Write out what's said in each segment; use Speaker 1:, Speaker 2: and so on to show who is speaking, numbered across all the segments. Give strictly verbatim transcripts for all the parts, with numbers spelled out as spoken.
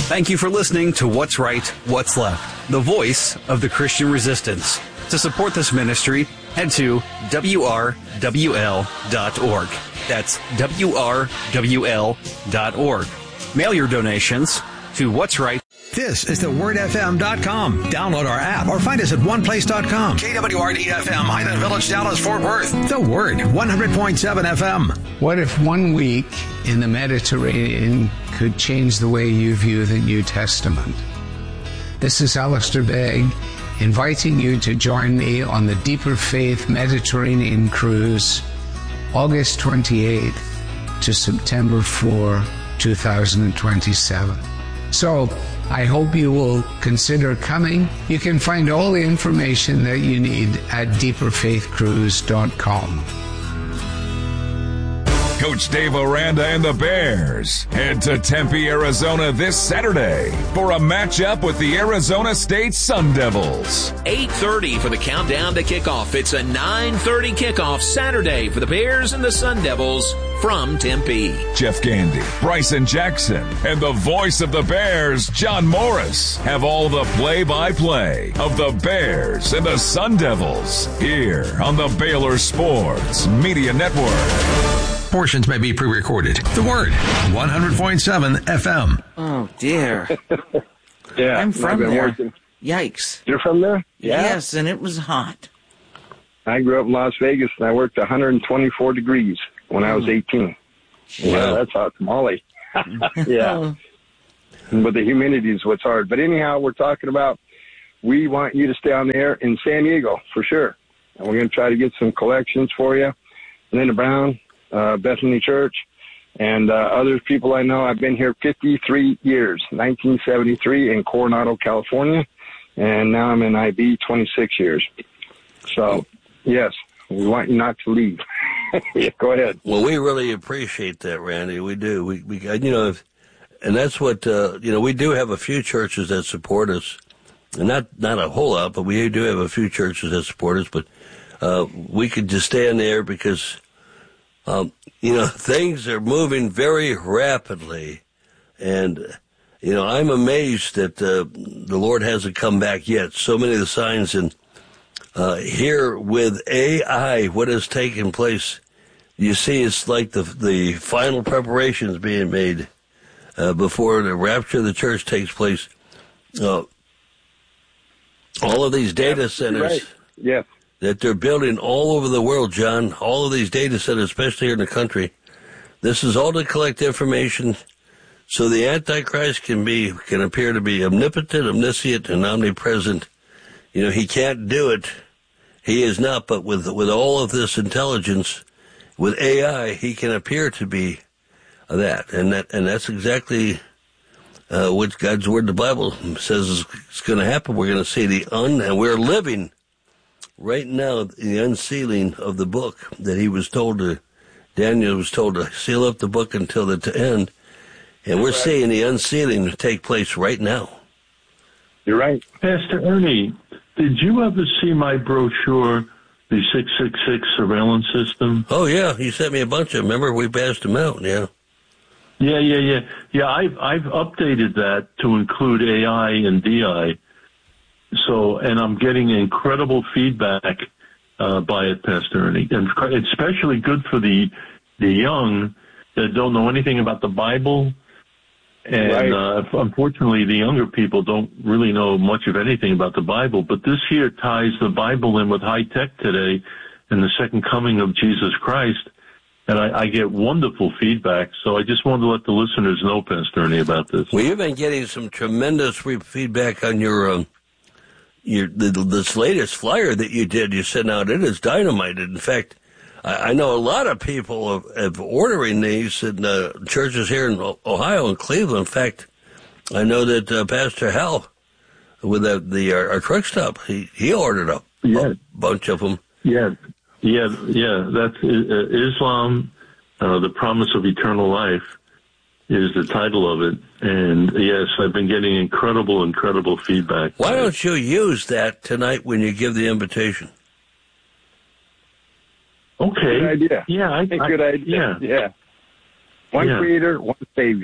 Speaker 1: Thank you for listening to What's Right, What's Left, the voice of the Christian resistance. To support this ministry, head to W R W L dot org. That's W R W L dot org. Mail your donations to What's Right.
Speaker 2: This is the word f m dot com. Download our app or find us at one place dot com.
Speaker 3: K W R D F M, Highland Village, Dallas, Fort Worth.
Speaker 2: The Word, one hundred point seven F M.
Speaker 4: What if one week in the Mediterranean could change the way you view the New Testament? This is Alistair Begg, inviting you to join me on the Deeper Faith Mediterranean Cruise, August twenty-eighth to September fourth, two thousand twenty-seven. So, I hope you will consider coming. You can find all the information that you need at deeper faith cruise dot com.
Speaker 5: Coach Dave Aranda and the Bears head to Tempe, Arizona this Saturday for a matchup with the Arizona State Sun Devils.
Speaker 6: eight thirty for the countdown to kickoff. It's a nine thirty kickoff Saturday for the Bears and the Sun Devils from Tempe.
Speaker 5: Jeff Gandy, Bryson Jackson, and the voice of the Bears, John Morris, have all the play-by-play of the Bears and the Sun Devils here on the Baylor Sports Media Network.
Speaker 3: Portions may be pre-recorded. The Word, one hundred point seven F M.
Speaker 7: Oh, dear.
Speaker 8: Yeah.
Speaker 7: I'm from
Speaker 8: I've been
Speaker 7: there.
Speaker 8: working.
Speaker 7: Yikes.
Speaker 8: You're from there? Yeah.
Speaker 7: Yes, and it was hot.
Speaker 8: I grew up in Las Vegas, and I worked one hundred twenty-four degrees when I was eighteen. Yeah, that's hot tamale. Yeah. But the humidity is what's hard. But anyhow, we're talking about we want you to stay on the air in San Diego for sure. And we're going to try to get some collections for you. Linda Brown, uh, Bethany Church, and uh, other people I know. I've been here fifty-three years, nineteen seventy-three in Coronado, California, and now I'm in I B twenty-six years. So, yes, we want you not to leave. Yeah, go ahead.
Speaker 9: Well, we really appreciate that, Randy. We do. We, we you know, if, and that's what, uh, you know, we do have a few churches that support us. And not, not a whole lot, but we do have a few churches that support us. But uh, we could just stay in there because, um, you know, things are moving very rapidly. And, you know, I'm amazed that uh, the Lord hasn't come back yet. So many of the signs and Uh, here with A I, what has taken place, you see it's like the the final preparations being made uh, before the rapture of the church takes place. Uh, all of these data centers
Speaker 8: right. Yeah.
Speaker 9: that they're building all over the world, John, all of these data centers, especially here in the country, this is all to collect information so the Antichrist can be can appear to be omnipotent, omniscient, and omnipresent. You know, he can't do it. He is not, but with with all of this intelligence, with A I, he can appear to be that, and that and that's exactly uh, what God's word, the Bible, says is, is going to happen. We're going to see the un, and we're living right now the unsealing of the book that he was told to. Daniel was told to seal up the book until the t- end, and we're right. seeing the unsealing take place right now.
Speaker 8: You're right,
Speaker 10: Pastor Ernie. Did you ever see my brochure, the six six six surveillance system?
Speaker 9: Oh, yeah. You sent me a bunch of them. Remember, we passed them out, yeah.
Speaker 10: Yeah, yeah, yeah. Yeah, I've, I've updated that to include A I and D I. So, and I'm getting incredible feedback uh, by it, Pastor Ernie. And it's especially good for the, the young that don't know anything about the Bible. And right. uh, unfortunately, the younger people don't really know much of anything about the Bible. But this here ties the Bible in with high tech today and the second coming of Jesus Christ. And I, I get wonderful feedback. So I just wanted to let the listeners know, Pastor Ernie, about this.
Speaker 9: Well, you've been getting some tremendous feedback on your, um, your the, this latest flyer that you did. You sent out. It is dynamite. In fact, I know a lot of people have, have ordering these in uh, churches here in Ohio and Cleveland. In fact, I know that uh, Pastor Hal with the, the our, our truck stop, he, he ordered a,
Speaker 10: yeah.
Speaker 9: a bunch of them.
Speaker 10: Yeah, yeah, yeah. That's uh, Islam, uh, the Promise of Eternal Life is the title of it. And yes, I've been getting incredible, incredible feedback.
Speaker 9: Why don't you use that tonight when you give the invitation?
Speaker 10: Okay.
Speaker 8: Good idea.
Speaker 10: Yeah, I,
Speaker 8: I, good idea.
Speaker 10: Yeah.
Speaker 8: yeah. One
Speaker 10: yeah.
Speaker 8: creator, one savior.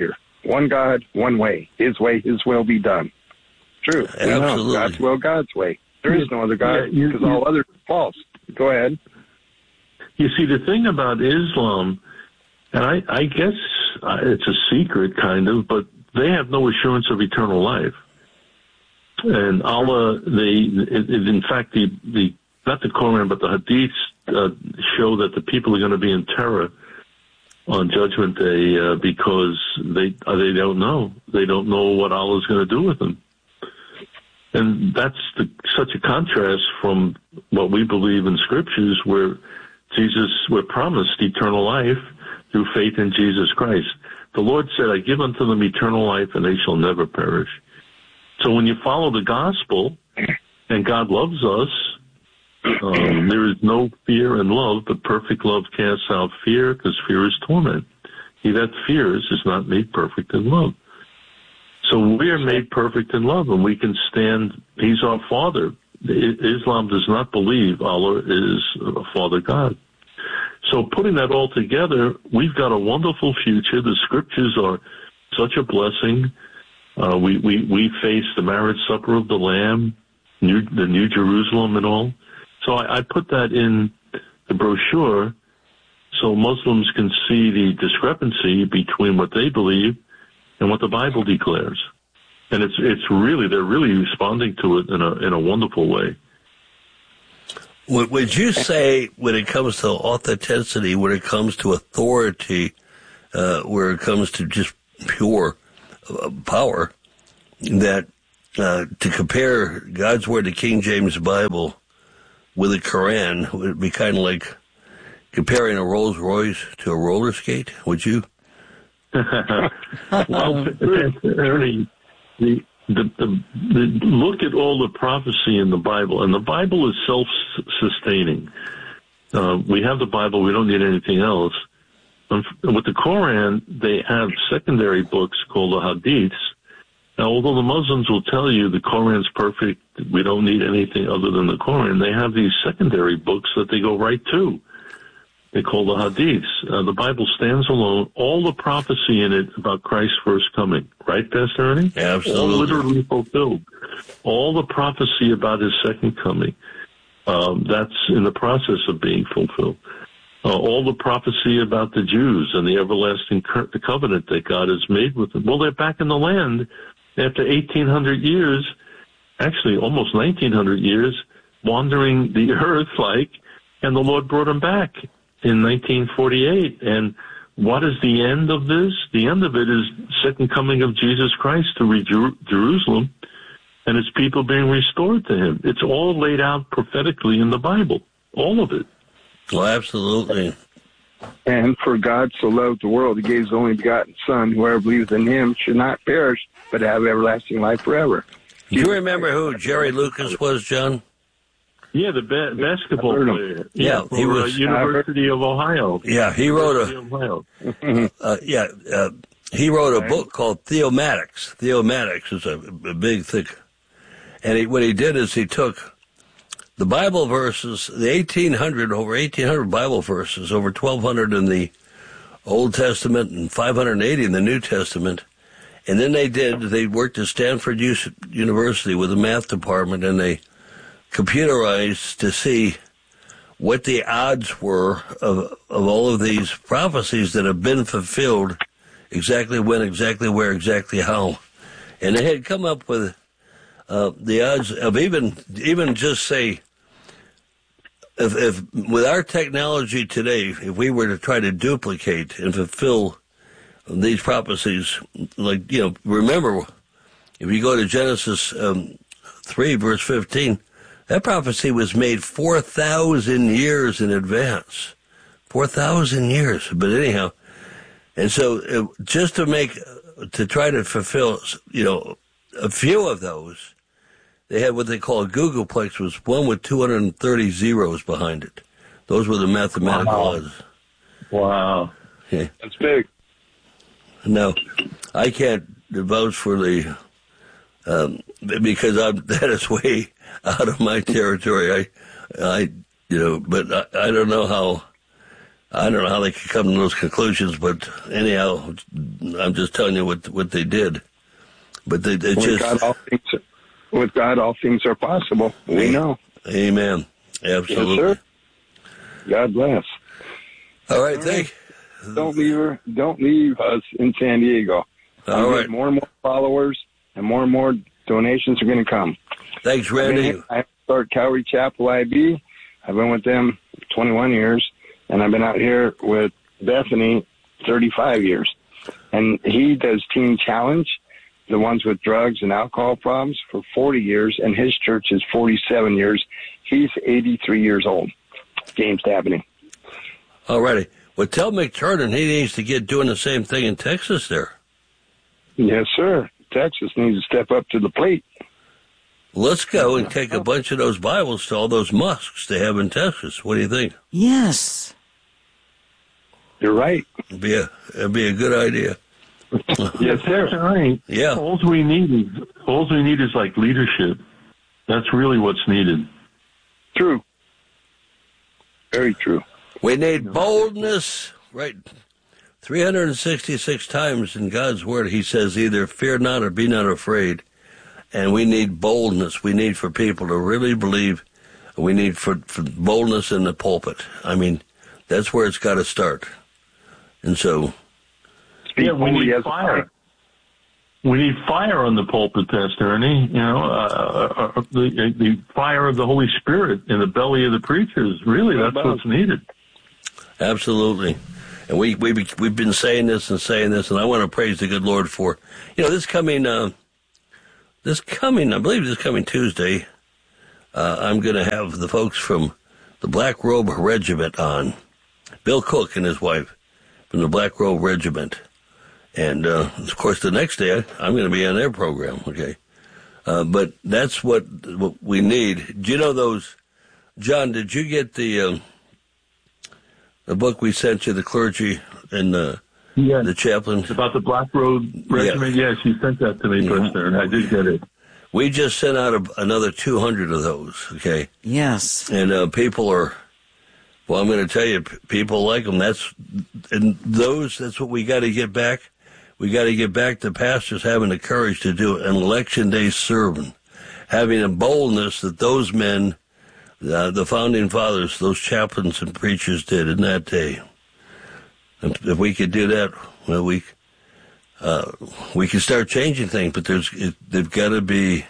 Speaker 8: one God, one way. His way, His will be done. True. We know
Speaker 9: Absolutely.
Speaker 8: God's will, God's way. There is no other God
Speaker 10: Yeah, you-
Speaker 8: because all
Speaker 10: you-
Speaker 8: others are false. Go ahead.
Speaker 10: You see, the thing about Islam, and I, I guess uh, it's a secret kind of, but they have no assurance of eternal life. And Allah, they, it, it, in fact, the, the, not the Quran, but the Hadiths uh, show that the people are going to be in terror on Judgment Day uh, because they uh, they don't know. They don't know what Allah is going to do with them. And that's the, such a contrast from what we believe in Scriptures, where Jesus, we're promised eternal life through faith in Jesus Christ. The Lord said, I give unto them eternal life, and they shall never perish. So when you follow the gospel, and God loves us, um, there is no fear in love, but perfect love casts out fear, because fear is torment. He that fears is not made perfect in love. So we are made perfect in love, and we can stand. He's our Father. Islam does not believe Allah is a Father God. So putting that all together, we've got a wonderful future. The Scriptures are such a blessing. Uh, we, we, we face the marriage supper of the Lamb, new, the New Jerusalem and all. So I, I put that in the brochure so Muslims can see the discrepancy between what they believe and what the Bible declares. And it's it's really, they're really responding to it in a in a wonderful way.
Speaker 9: Would you say, when it comes to authenticity, when it comes to authority, uh, where it comes to just pure uh, power, that uh, to compare God's Word, the King James Bible, with the Quran would be kind of like comparing a Rolls Royce to a roller skate? Would you?
Speaker 10: Well, Ernie, the, the, the, the, look at all the prophecy in the Bible, and the Bible is self-sustaining. Uh, we have the Bible, we don't need anything else. Um, with the Quran, they have secondary books called the Hadiths. Now, although the Muslims will tell you the Quran's perfect, we don't need anything other than the Quran, they have these secondary books that they go right to. They call the Hadiths. Uh, the Bible stands alone. All the prophecy in it about Christ's first coming. Right, Pastor Ernie?
Speaker 9: Absolutely.
Speaker 10: All literally fulfilled. All the prophecy about his second coming. Um, that's in the process of being fulfilled. Uh, all the prophecy about the Jews and the everlasting co- the covenant that God has made with them. Well, they're back in the land after eighteen hundred years, actually almost nineteen hundred years, wandering the earth like, and the Lord brought them back in nineteen forty-eight. And what is the end of this? The end of it is second coming of Jesus Christ to re- Jer- Jerusalem and its people being restored to him. It's all laid out prophetically in the Bible, all of it.
Speaker 9: Well, absolutely.
Speaker 8: And for God so loved the world, he gave his only begotten Son. Whoever believes in him should not perish, but have everlasting life forever.
Speaker 9: Do you remember who Jerry Lucas was, John?
Speaker 10: Yeah, the ba- basketball player.
Speaker 9: Yeah,
Speaker 10: yeah
Speaker 9: he
Speaker 10: for,
Speaker 9: was
Speaker 10: uh, University of Ohio.
Speaker 9: Yeah, he wrote
Speaker 10: a.
Speaker 9: uh, yeah, uh, he wrote a book called Theomatics. Theomatics is a, a big, thick. And he, what he did is he took the Bible verses, the eighteen hundred, over eighteen hundred Bible verses, over twelve hundred in the Old Testament and five hundred eighty in the New Testament. And then they did, they worked at Stanford U- University with the math department, and they computerized to see what the odds were of of all of these prophecies that have been fulfilled, exactly when, exactly where, exactly how. And they had come up with uh, the odds of even even just say, if, if with our technology today, if we were to try to duplicate and fulfill these prophecies, like, you know, remember, if you go to Genesis um, three, verse fifteen, that prophecy was made four thousand years in advance. four thousand years. But anyhow, and so it, just to make, to try to fulfill, you know, a few of those, they had what they call a Googleplex, was one with two hundred thirty zeros behind it. Those were the mathematical
Speaker 10: Wow.
Speaker 9: odds.
Speaker 10: Wow.
Speaker 9: Okay.
Speaker 8: That's big.
Speaker 9: No, I can't vouch for the, um, because I'm, that is way out of my territory. I, I, you know, but I, I don't know how I don't know how they could come to those conclusions, but anyhow, I'm just telling you what what they did. But they, they
Speaker 8: with
Speaker 9: just
Speaker 8: God, all things, with God, all things are possible. We know.
Speaker 9: Amen. Absolutely.
Speaker 8: Yes, sir. God bless.
Speaker 9: All right, thank.
Speaker 8: Don't leave her. Don't leave us in San Diego.
Speaker 9: All right.
Speaker 8: More and more followers, and more and more donations are going to come.
Speaker 9: Thanks, Randy.
Speaker 8: I start Calvary Chapel I B. I've been with them twenty-one years, and I've been out here with Bethany thirty-five years. And he does Teen Challenge, the ones with drugs and alcohol problems, for forty years, and his church is forty-seven years. He's eighty-three years old. James Dabney.
Speaker 9: All righty. Well, tell McTurnan he needs to get doing the same thing in Texas there.
Speaker 8: Yes, sir. Texas needs to step up to the plate.
Speaker 9: Let's go and take a bunch of those Bibles to all those mosques they have in Texas. What do you think?
Speaker 7: Yes.
Speaker 8: You're right.
Speaker 9: It'd be a, it'd be a good idea.
Speaker 10: Yes, sir. Right.
Speaker 9: Yeah.
Speaker 10: All we need is all we need is like leadership. That's really what's needed.
Speaker 8: True. Very true.
Speaker 9: We need boldness, right? three hundred sixty-six times in God's Word, he says either fear not or be not afraid. And we need boldness. We need for people to really believe. We need for, for boldness in the pulpit. I mean, that's where it's got to start. And so...
Speaker 10: Yeah, we need fire. We need fire on the pulpit, Pastor Ernie. You know, uh, uh, the, the fire of the Holy Spirit in the belly of the preachers. Really, that's what's needed.
Speaker 9: Absolutely. And we, we, we've been saying this and saying this, and I want to praise the good Lord for, you know, this coming, uh, this coming, I believe this coming Tuesday, uh, I'm going to have the folks from the Black Robe Regiment on. Bill Cook and his wife from the Black Robe Regiment. And, uh, of course, the next day, I'm going to be on their program, okay? Uh, but that's what, what we need. Do you know those, John, did you get the, um, the book we sent you, the clergy and the,
Speaker 10: yeah.
Speaker 9: the chaplain?
Speaker 10: It's about the Black Robe Regiment. Yeah. Yes, you sent that to me, Pastor, and I did get it.
Speaker 9: We just sent out a, another two hundred of those, okay?
Speaker 7: Yes.
Speaker 9: And uh, people are, well, I'm going to tell you, p- people like them. That's, and those, that's what we got to get back. We got to get back to pastors having the courage to do an election day sermon, having a boldness that those men, uh, the founding fathers, those chaplains and preachers did in that day. If, if we could do that, well, we uh, we can start changing things. But there's it, they've got to be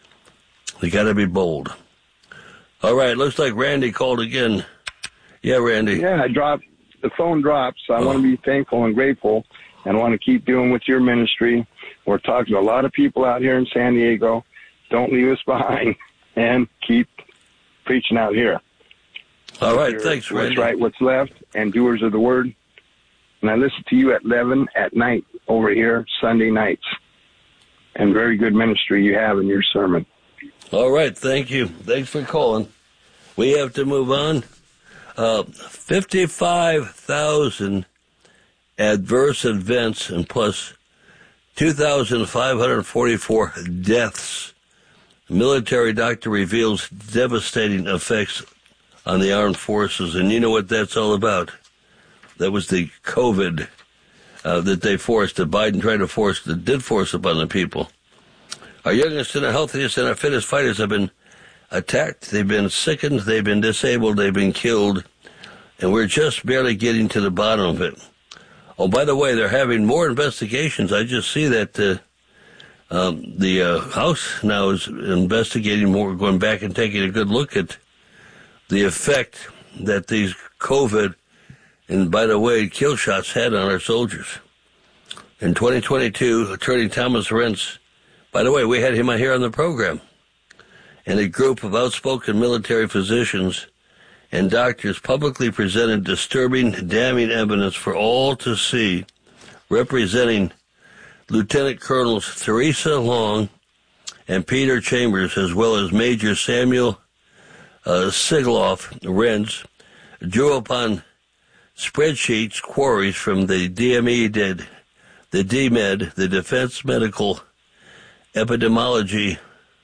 Speaker 9: they got to be bold. All right, looks like Randy called again. Yeah, Randy.
Speaker 8: Yeah, I dropped the phone dropped. So I oh. want to be thankful and grateful. And I want to keep doing with your ministry. We're talking to a lot of people out here in San Diego. Don't leave us behind, and keep preaching out here.
Speaker 9: All right, You're, thanks, Randy.
Speaker 8: What's right, what's left, and doers of the word. And I listen to you at eleven at night over here, Sunday nights. And very good ministry you have in your sermon.
Speaker 9: All right, thank you. Thanks for calling. We have to move on. Uh, fifty-five thousand adverse events and plus two thousand five hundred forty-four deaths. Military doctor reveals devastating effects on the armed forces. And you know what that's all about. That was the COVID uh, that they forced, that Biden tried to force, that did force upon the people. Our youngest and our healthiest and our fittest fighters have been attacked. They've been sickened. They've been disabled. They've been killed. And we're just barely getting to the bottom of it. Oh, by the way, they're having more investigations. I just see that uh, um, the uh, House now is investigating more, going back and taking a good look at the effect that these COVID, and by the way, kill shots had on our soldiers. In twenty twenty-two, Attorney Thomas Rentz, by the way, we had him here on the program, and a group of outspoken military physicians and doctors publicly presented disturbing, damning evidence for all to see, representing Lieutenant Colonels Theresa Long and Peter Chambers, as well as Major Samuel uh, Sigloff Renz, drew upon spreadsheets, queries from the D M E, did the D M E D, the Defense Medical Epidemiology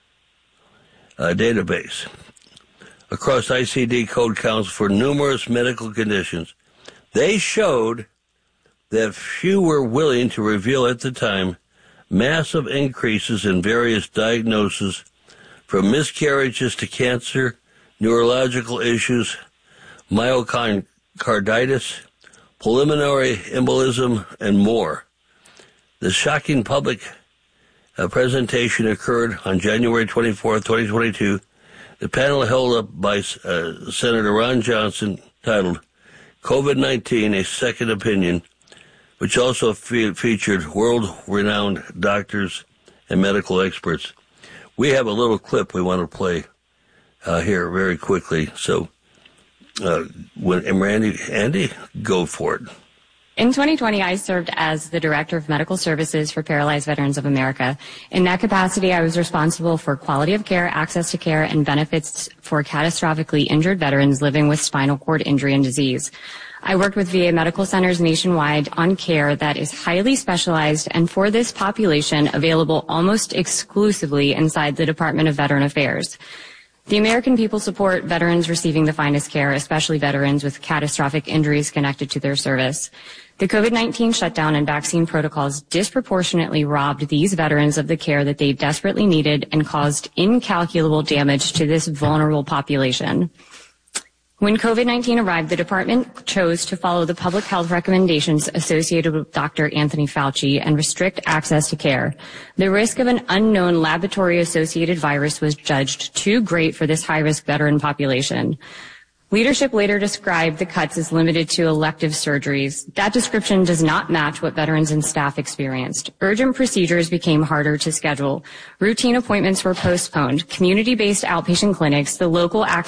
Speaker 9: uh, Database. Across I C D code counts for numerous medical conditions They showed that few were willing to reveal at the time massive increases in various diagnoses, from miscarriages to cancer, neurological issues, myocarditis, pulmonary embolism, and more. The shocking public uh, presentation occurred on January twenty-fourth, twenty twenty-two. The panel held up by uh, Senator Ron Johnson, titled COVID nineteen, A Second Opinion, which also fe- featured world-renowned doctors and medical experts. We have a little clip we want to play uh, here very quickly. So, uh, when and Randy, Andy, go for it.
Speaker 11: In twenty twenty, I served as the Director of Medical Services for Paralyzed Veterans of America. In that capacity, I was responsible for quality of care, access to care, and benefits for catastrophically injured veterans living with spinal cord injury and disease. I worked with V A medical centers nationwide on care that is highly specialized and for this population available almost exclusively inside the Department of Veteran Affairs. The American people support veterans receiving the finest care, especially veterans with catastrophic injuries connected to their service. The COVID nineteen shutdown and vaccine protocols disproportionately robbed these veterans of the care that they desperately needed and caused incalculable damage to this vulnerable population. When COVID nineteen arrived, the department chose to follow the public health recommendations associated with Doctor Anthony Fauci and restrict access to care. The risk of an unknown laboratory-associated virus was judged too great for this high-risk veteran population. Leadership later described the cuts as limited to elective surgeries. That description does not match what veterans and staff experienced. Urgent procedures became harder to schedule. Routine appointments were postponed. Community-based outpatient clinics, the local access